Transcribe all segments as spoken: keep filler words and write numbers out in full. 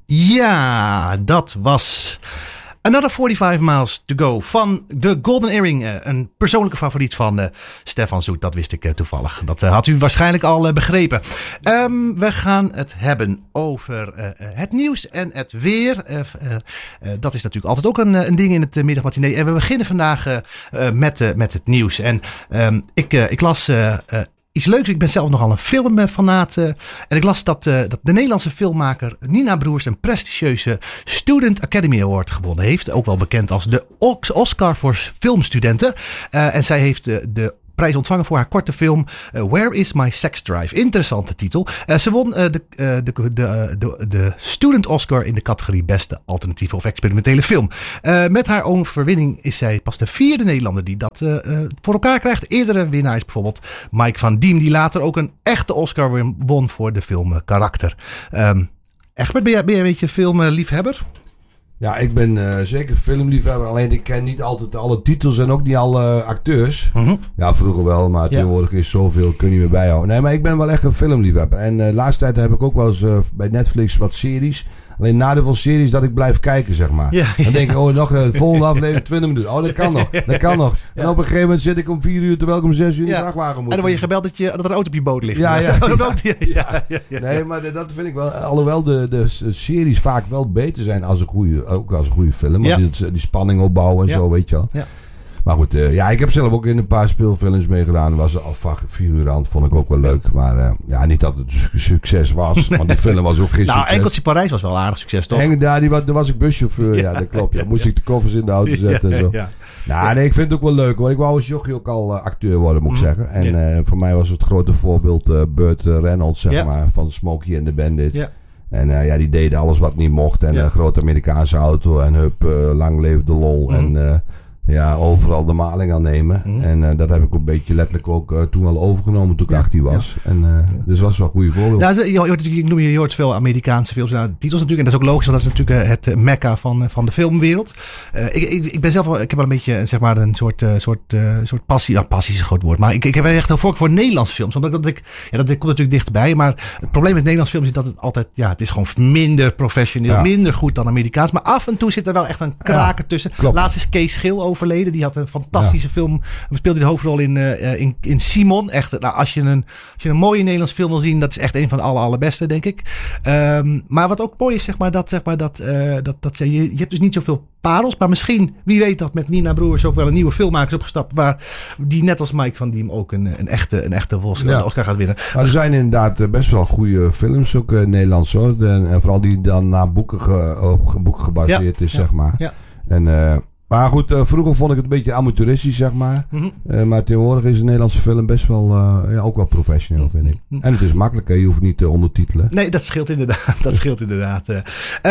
Ja, dat was Another forty-five Miles to Go van de Golden Earring. Uh, een persoonlijke favoriet van uh, Stefan Zoet. Dat wist ik uh, toevallig. Dat uh, had u waarschijnlijk al uh, begrepen. Um, we gaan het hebben over uh, het nieuws en het weer. Uh, uh, uh, dat is natuurlijk altijd ook een, een ding in het uh, middagmatinee. En we beginnen vandaag uh, uh, met, uh, met het nieuws. En um, ik, uh, ik las... Uh, uh, Iets leuks, ik ben zelf nogal een filmfanaat. Uh, en ik las dat, uh, dat de Nederlandse filmmaker Nina Broers een prestigieuze Student Academy Award gewonnen heeft. Ook wel bekend als de Oscar voor filmstudenten. Uh, en zij heeft uh, de prijs ontvangen voor haar korte film uh, Where is my sex drive? Interessante titel. Uh, ze won uh, de, uh, de, de, de, de Student Oscar in de categorie beste alternatieve of experimentele film. Uh, met haar overwinning is zij pas de vierde Nederlander die dat uh, uh, voor elkaar krijgt. Eerdere winnaar is bijvoorbeeld Mike van Diem, die later ook een echte Oscar won voor de film uh, Karakter. Um, Egbert, ben jij, ben jij een beetje filmliefhebber? Ja, ik ben uh, zeker filmliefhebber. Alleen ik ken niet altijd alle titels en ook niet alle acteurs. Mm-hmm. Ja, vroeger wel, maar ja. Tegenwoordig is zoveel, kun je niet meer bijhouden. Nee, maar ik ben wel echt een filmliefhebber. En uh, de laatste tijd heb ik ook wel eens uh, bij Netflix wat series. Alleen nadeel van series dat ik blijf kijken, zeg maar. Ja, dan denk ik, oh, nog een volgende aflevering, twintig minuten. Oh, dat kan nog, dat kan nog. En op een gegeven moment zit ik om vier uur, terwijl ik om zes uur in de ja. vrachtwagen moet. En dan word je gebeld dat, je, dat er een auto op je boot ligt. Ja, ja. ja. ja. ja. ja, ja. Nee, maar dat vind ik wel, alhoewel de, de series vaak wel beter zijn als een goede, ook als een goede film. Want ja. die, die spanning opbouwen en ja. zo, weet je wel. Ja. Maar goed, uh, ja, ik heb zelf ook in een paar speelfilms meegedaan. Was al vaak figurant, vond ik ook wel leuk. Maar uh, ja, niet dat het een succes was. Want die film was ook geen nou, succes. Enkeltje Parijs was wel een aardig succes, toch? En daar, die, daar was ik buschauffeur, ja, ja dat klopt. Ja. Moest ja. ik de koffers in de auto zetten ja, en zo. Ja. Nou, nee, ik vind het ook wel leuk hoor. Ik wou als jochie ook al uh, acteur worden, moet ik mm. zeggen. En ja. uh, voor mij was het grote voorbeeld uh, Burt Reynolds, zeg ja. maar, van Smokey and the Bandit. Ja. En uh, ja, die deden alles wat niet mocht. En een ja. uh, grote Amerikaanse auto. En hup, uh, lang leefde de lol. Mm. En uh, ja, overal de maling aan nemen. Mm. En uh, dat heb ik een beetje letterlijk ook uh, toen al overgenomen toen ik ja. achttien was. Ja. En, uh, ja. Dus dat was wel een goede voorbeeld. Ja, je, je, je, noem je, je hoort veel Amerikaanse films. Nou, titels natuurlijk. En dat is ook logisch, want dat is natuurlijk uh, het uh, mekka van, van de filmwereld. Uh, ik, ik, ik ben zelf wel, ik heb wel een beetje zeg maar een soort, uh, soort, uh, soort passie. Nou, passie is een groot woord. Maar ik, ik heb echt een voorkeur voor Nederlandse films. Omdat dat ik, ja, dat komt natuurlijk dichterbij. Maar het probleem met Nederlandse films is dat het altijd, ja, het is gewoon minder professioneel. Ja. Minder goed dan Amerikaans. Maar af en toe zit er wel echt een kraker ja, tussen. Klopt. Laatst is Kees Schil overleden. Die had een fantastische ja. film. We speelden de hoofdrol in, uh, in, in Simon. Echt, nou, als je, een, als je een mooie Nederlands film wil zien, dat is echt een van de aller, allerbeste, denk ik. Um, maar wat ook mooi is, zeg maar, dat, zeg maar, dat, uh, dat, dat je, je hebt dus niet zoveel parels, maar misschien, wie weet dat met Nina Broers ook wel een nieuwe filmmaker is opgestapt, waar die net als Mike van Diem ook een, een echte, een echte Oscar, ja. Oscar gaat winnen. Maar er zijn inderdaad best wel goede films, ook uh, Nederlands hoor. En, en vooral die dan naar boeken, ge, op boeken gebaseerd ja. is, ja. zeg maar. Ja. En uh, Maar goed, uh, vroeger vond ik het een beetje amateuristisch, zeg maar. Mm-hmm. Uh, maar tegenwoordig is een Nederlandse film best wel, uh, ja, ook wel professioneel, vind ik. Mm-hmm. En het is makkelijk, hè? Je hoeft niet te ondertitelen. Nee, dat scheelt inderdaad. Dat scheelt inderdaad. Uh,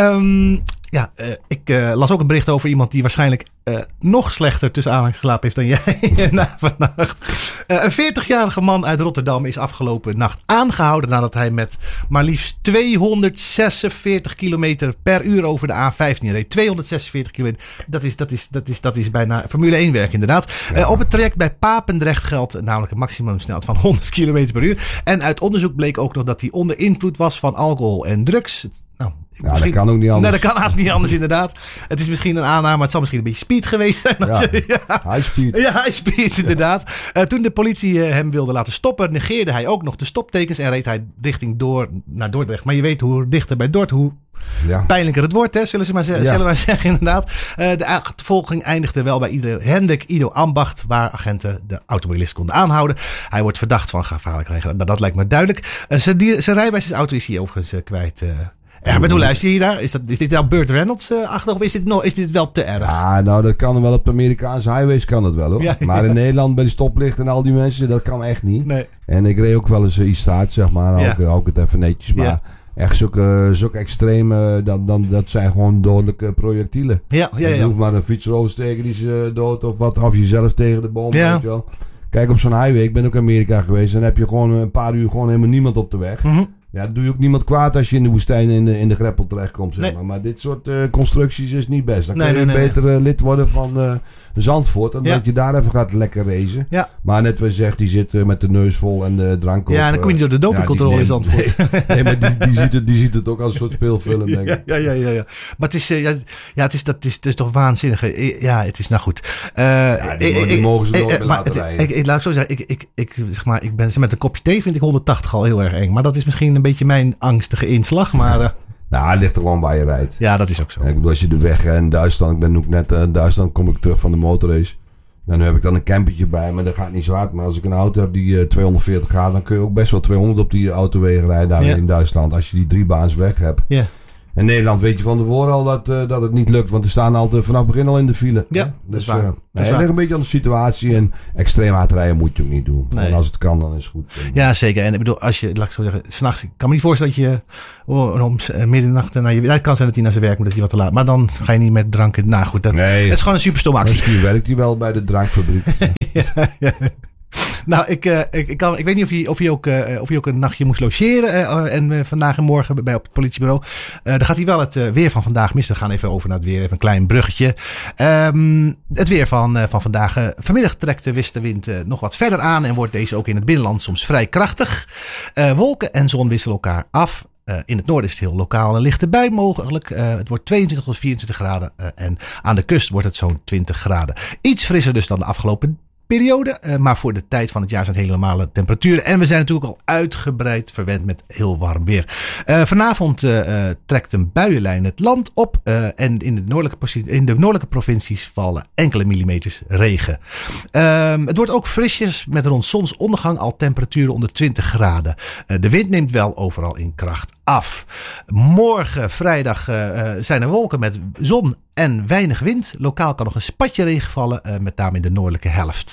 um, ja, uh, ik uh, las ook een bericht over iemand die waarschijnlijk uh, nog slechter tussen aanhang geslapen heeft dan jij na vannacht. Uh, een veertigjarige man uit Rotterdam is afgelopen nacht aangehouden nadat hij met maar liefst tweehonderdzesenveertig kilometer per uur over de A vijftien reed. tweehonderdzesenveertig kilometer. Dat is, dat is, dat is, dat is bijna Formule één werk inderdaad. Ja. Uh, op het traject bij Papendrecht geldt namelijk een maximumsnelheid van honderd kilometer per uur. En uit onderzoek bleek ook nog dat hij onder invloed was van alcohol en drugs. Nou, ja, dat kan ook niet anders. Nee, dat kan haast niet anders inderdaad. Het is misschien een aanname, maar het zal misschien een beetje speed geweest zijn. Ja, je, ja. high speed. Ja, high speed inderdaad. Uh, toen de politie uh, hem wilde laten stoppen, negeerde hij ook nog de stoptekens en reed hij richting door naar Dordrecht. Maar je weet hoe dichter bij Dort, hoe ja. pijnlijker het wordt, hè, zullen ze maar, ze- ja. zullen we maar zeggen inderdaad. Uh, de achtervolging eindigde wel bij Ido, Hendrik Ido Ambacht, waar agenten de automobilist konden aanhouden. Hij wordt verdacht van gevaarlijk rijden. Nou, dat lijkt me duidelijk. Uh, zijn, zijn rijbewijsauto is hij overigens uh, kwijt. Uh, Ja, maar hoe luister je hier naar? Is, dat, is dit wel Burt Reynolds-achtig of is dit, no, is dit wel te erg? Ja, nou dat kan wel op de Amerikaanse highways kan het wel hoor. Ja, maar in Nederland bij de stoplichten en al die mensen, dat kan echt niet. Nee. En ik reed ook wel eens iets staat, zeg maar. Dan ja. hou ik het even netjes. Maar ja. echt zulke, zulke extreme, dan, dan, dat zijn gewoon dodelijke projectielen. Ja, ja, ja. Je hoeft maar een fietsroos tegen die ze dood of wat. Of jezelf tegen de boom, ja. weet je wel. Kijk, op zo'n highway, ik ben ook in Amerika geweest, dan heb je gewoon een paar uur gewoon helemaal niemand op de weg. Mm-hmm. Ja, dat doe je ook niemand kwaad als je in de woestijn in de, in de greppel terechtkomt, zeg nee. maar. Maar dit soort uh, constructies is niet best. Dan nee, kun je nee, nee, beter uh, lid worden van uh, Zandvoort. Dan ja. dat je daar even gaat lekker racen. Ja. Maar net wat je zegt, die zit uh, met de neus vol en de drank op. Ja, dan kom je niet door de dopingcontrole ja, in Zandvoort. Nee, nee maar die, die, ziet het, die ziet het ook als een soort speelfilm, denk ik. Ja, ja, ja. ja. Maar het is, uh, ja, ja, het is, dat is, het is toch waanzinnig. Ja, het is nou goed. Uh, ja, die, ik, die mogen ze nooit meer laten het, rijden. Ik, ik, laat ik zo zeggen, ik, ik, ik, zeg maar, ik ben met een kopje thee vind ik honderdtachtig al heel erg eng. Maar dat is misschien een beetje mijn angstige inslag, maar... Uh, nou, het ligt er gewoon waar je rijdt. Ja, dat is ook zo. Ik bedoel, als je de weg in Duitsland... Ik ben ook net uh, in Duitsland, kom ik terug van de motorrace. En nu heb ik dan een campertje bij, maar dat gaat niet zo hard. Maar als ik een auto heb die uh, tweehonderdveertig gaat... dan kun je ook best wel tweehonderd op die autowegen rijden daar ja. in Duitsland. Als je die driebaans weg hebt. Ja. In Nederland weet je van tevoren al dat, uh, dat het niet lukt. Want er staan altijd vanaf het begin al in de file. Ja, hè? Dus dat is waar. Uh, nee, het ligt een beetje aan de situatie. En extreem hard rijden moet je ook niet doen. Nee. En als het kan, dan is het goed. Ja, zeker. En ik bedoel, als je, laat ik zo zeggen, 's nachts, ik kan me niet voorstellen dat je oh, om uh, middernacht naar je... Het kan zijn dat hij naar zijn werk moet, dat hij wat te laat... Maar dan ga je niet met drank... Nou goed, dat, nee. dat is gewoon een super stomme actie. Misschien werkt hij wel bij de drankfabriek. ja, ja. Nou, ik, uh, ik, ik, kan, ik weet niet of je, of, je ook, uh, of je ook een nachtje moest logeren. Uh, en uh, vandaag en morgen bij op het politiebureau. Uh, dan gaat hij wel het uh, weer van vandaag missen. We gaan even over naar het weer. Even een klein bruggetje. Um, het weer van, uh, van vandaag. Uh, vanmiddag trekt de westenwind uh, nog wat verder aan. En wordt deze ook in het binnenland soms vrij krachtig. Uh, wolken en zon wisselen elkaar af. Uh, in het noorden is het heel lokaal een lichte bui mogelijk. Uh, het wordt tweeëntwintig tot vierentwintig graden. Uh, en aan de kust wordt het zo'n twintig graden. Iets frisser dus dan de afgelopen periode, uh, maar voor de tijd van het jaar zijn het hele normale temperaturen. En we zijn natuurlijk al uitgebreid verwend met heel warm weer. Uh, vanavond uh, uh, trekt een buienlijn het land op. Uh, en in de, noordelijke, in de noordelijke provincies vallen enkele millimeters regen. Uh, het wordt ook frisjes met rond zonsondergang al temperaturen onder twintig graden. Uh, de wind neemt wel overal in kracht af. Morgen, vrijdag, uh, zijn er wolken met zon en weinig wind. Lokaal kan nog een spatje regen vallen, uh, met name in de noordelijke helft.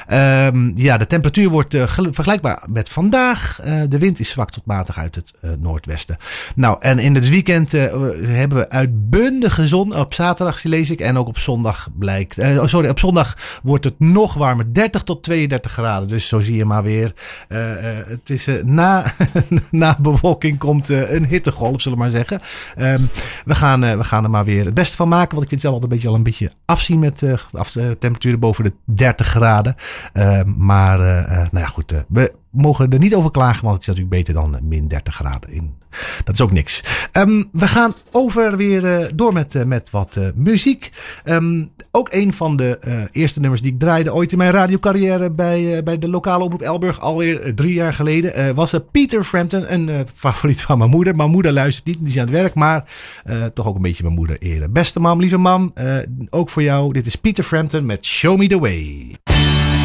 Um, ja, de temperatuur wordt uh, gel- vergelijkbaar met vandaag. Uh, de wind is zwak tot matig uit het uh, noordwesten. Nou, en in het weekend uh, hebben we uitbundige zon. Op zaterdag lees ik en ook op zondag blijkt... Uh, sorry, op zondag wordt het nog warmer. dertig tot tweeëndertig graden. Dus zo zie je maar weer. Uh, uh, het is uh, na, na bewolking komt uh, een hittegolf, zullen we maar zeggen. Um, we, gaan, uh, we gaan er maar weer het beste van maken. Want ik vind het zelf altijd een beetje, al een beetje afzien met uh, af, uh, temperaturen boven de dertig graden. Uh, maar uh, uh, nou ja, goed. Uh, we mogen er niet over klagen, want het is natuurlijk beter dan uh, min dertig graden. In. Dat is ook niks. Um, we gaan over weer uh, door met, uh, met wat uh, muziek. Um, ook een van de uh, eerste nummers die ik draaide ooit in mijn radiocarrière bij, uh, bij de lokale omroep Elburg, alweer uh, drie jaar geleden, uh, was uh, Peter Frampton, een uh, favoriet van mijn moeder. Mijn moeder luistert niet, die is aan het werk, maar uh, toch ook een beetje mijn moeder eren. Beste mam, lieve mam, uh, ook voor jou. Dit is Peter Frampton met Show Me The Way.